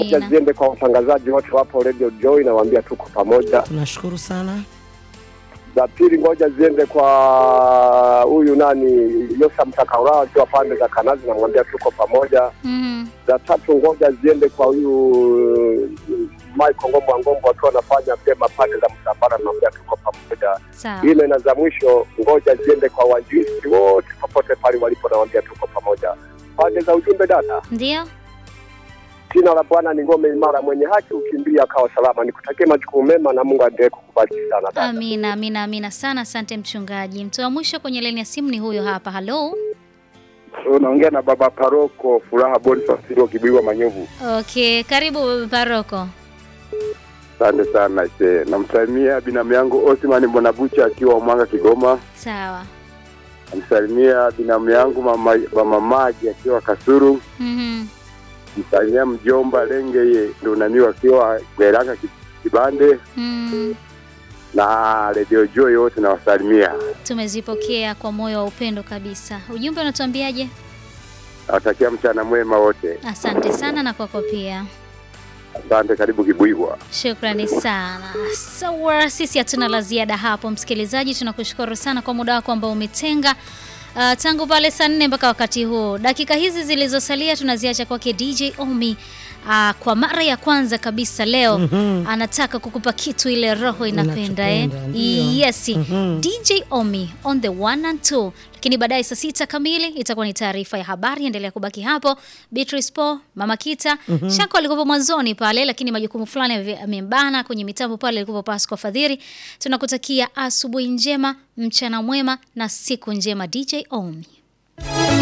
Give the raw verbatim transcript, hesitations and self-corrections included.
Moja ziende kwa watangazaji wote wapo Radio Joy na waambia tuko pamoja. Tunashukuru sana. Za pili ngoja ziende kwa huyu nani Yosa Mtakaura akiwa pande za Kanazi na mwambia tuko pamoja. Mhm. Za tatu ngoja ziende kwa huyu Mike Ngombo Ngombo akiwa anafanya vyema pande za Msambara na mwambia tuko pamoja. Sawa. Ile na za mwisho ngoja ziende kwa wajuzi wote popote pale walipo na mwambia tuko pamoja. Pande za ujumbe dada. Ndio. Jina la Bwana ni ngome imara, mwenye haki ukimbia akawa salama. Nikutakie majukumu mema na Mungu aendelee kukubariki sana dada. Amina, amina, amina sana. Asante mchungaji. Mtu wa mwisho kwenye laini ya simu ni huyo hapa. Hello. Unaongea na baba paroko Furaha Boniface wa Kibiwa Manyovu. Okay, karibu baba paroko. Asante sana she. Namsalimia binamu yangu Osman Bonabucha akiwa Mwanga Kigoma. Sawa. Namsalimia binamu yangu mama mama Maji akiwa Kasuru. Mhm. Namsalimia mjomba Lenge ye ndo nani akiwa Gweraka Kibande. Mm. Na Radio Joy wote nawasalimia. Tumezipokea kwa moyo wa upendo kabisa. Ujumbe unatuambiaje? Nawatakia mchana mwema wote. Asante sana na kwako pia. Asante, karibu Kibuigwa. Shukrani sana. Sawa, sisi hatuna la ziada hapo msikilizaji, tunakushukuru sana kwa muda wako ambao umetenga. Uh, tangu pale saa nne mpaka wakati huu. Dakika hizi zilizosalia tunaziacha kwake D J Omi. Uh, kwa mara ya kwanza kabisa leo Mhm. anataka kukupa kitu ile roho inapenda eh. Inachopenda, ndio. Yes. Mhm. D J Omi on the one and two. Lakini baadaye saa sita kamili itakuwa ni taarifa ya habari. Endelea kubaki hapo. Beatrice Po, Mama Kita, Shako alikuwa mwanzoni pale lakini majukumu fulani yamembana kwenye mitambo pale alikuwa Pasco Fadhili. Tunakutakia asubuhi njema, mchana mwema na siku njema D J Omi.